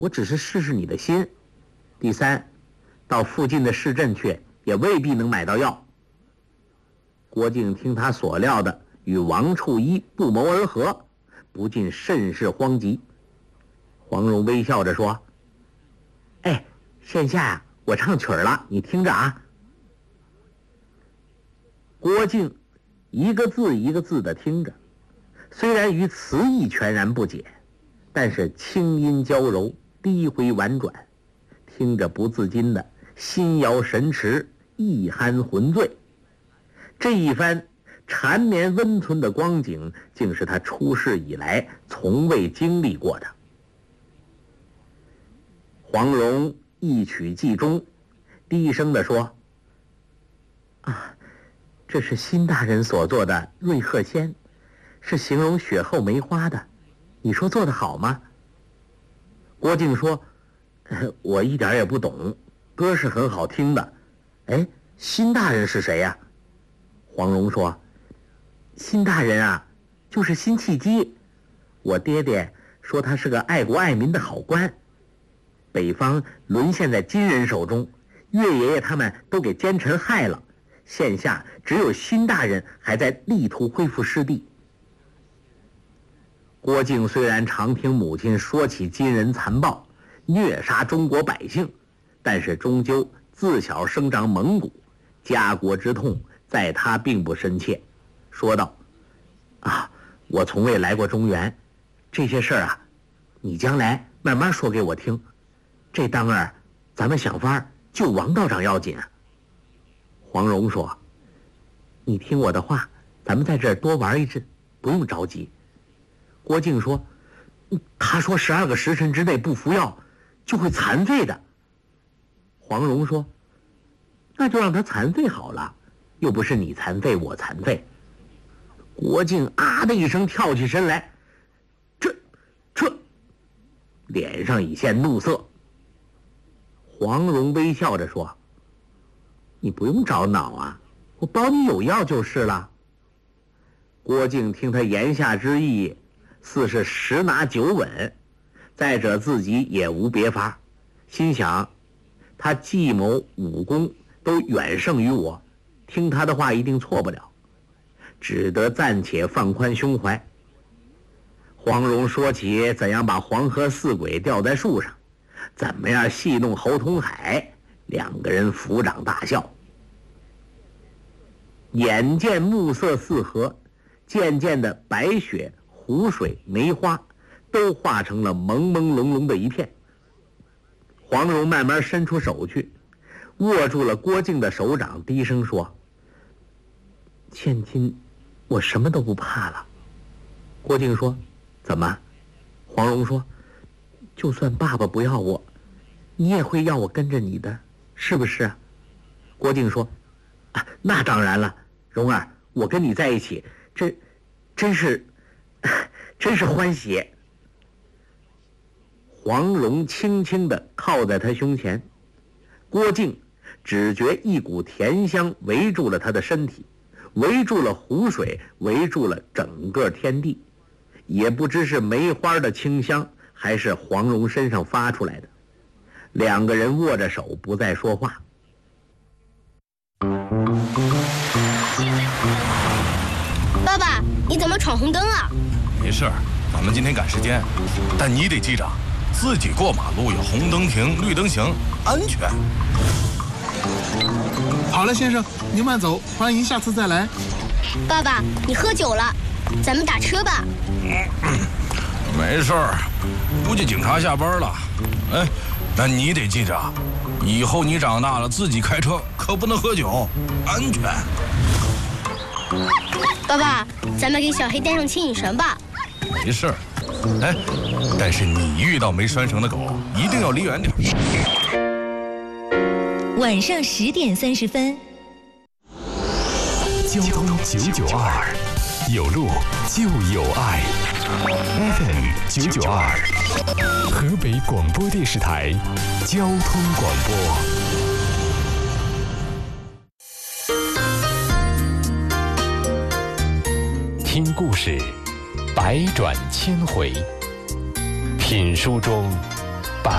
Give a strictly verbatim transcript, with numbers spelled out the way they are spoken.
我只是试试你的心。第三，到附近的市镇去也未必能买到药。郭靖听他所料的与王处一不谋而合，不禁甚是慌急。黄蓉微笑着说：哎，线下呀、啊，我唱曲儿了，你听着啊。郭靖一个字一个字地听着，虽然于词意全然不解，但是清音娇柔，低回婉转，听着不自禁的心摇神驰，意酣魂醉。这一番缠绵温存的光景，竟是他出世以来从未经历过的。黄蓉一曲既终，低声地说：啊，这是辛大人所做的瑞鹤仙，是形容雪后梅花的，你说做得好吗？郭靖说：我一点也不懂，歌是很好听的。哎，辛大人是谁呀、啊？黄蓉说：辛大人啊，就是辛弃疾，我爹爹说他是个爱国爱民的好官，北方沦陷在金人手中，岳爷爷他们都给奸臣害了，现下只有辛大人还在力图恢复失地。郭靖虽然常听母亲说起金人残暴，虐杀中国百姓，但是终究自小生长蒙古，家国之痛在他并不深切，说道：啊，我从未来过中原，这些事儿啊，你将来慢慢说给我听，这当儿咱们想法救王道长要紧啊。黄蓉说：你听我的话，咱们在这儿多玩一阵，不用着急。郭靖说：他说十二个时辰之内不服药就会残废的。黄蓉说：那就让他残废好了，又不是你残废我残废。郭靖啊的一声跳起身来，这这脸上已现怒色。黄蓉微笑着说：你不用着恼啊，我保你有药就是了。郭靖听他言下之意，似是十拿九稳，再者自己也无别法，心想他计谋武功都远胜于我，听他的话一定错不了，只得暂且放宽胸怀。黄蓉说起怎样把黄河四鬼吊在树上，怎么样戏弄侯通海，两个人抚掌大笑。眼见暮色四合，渐渐的白雪、湖水、梅花都化成了朦朦胧胧的一片。黄蓉慢慢伸出手去，握住了郭靖的手掌，低声说：现今我什么都不怕了。郭靖说：怎么？黄蓉说：就算爸爸不要我，你也会要我跟着你的，是不是？郭靖说：啊，那当然了，蓉儿，我跟你在一起，这真是真是欢喜。黄蓉轻轻地靠在他胸前，郭靖只觉一股甜香围住了他的身体，围住了湖水，围住了整个天地，也不知是梅花的清香，还是黄蓉身上发出来的。两个人握着手，不再说话。 爸爸，你怎么闯红灯啊？ 没事儿，咱们今天赶时间，但你得记着，自己过马路有红灯停，绿灯行，安全。 好了，先生，您慢走，欢迎下次再来。 爸爸，你喝酒了，咱们打车吧。 嗯，没事儿，估计警察下班了。哎，那你得记着，以后你长大了自己开车可不能喝酒，安全。 爸爸，咱们给小黑带上牵引绳吧。 没事儿，哎，但是你遇到没拴绳的狗，一定要离远点。 晚上十点三十分， 交通九九二，有路就有爱。F M 九九二，河北广播电视台交通广播。听故事，百转千回；品书中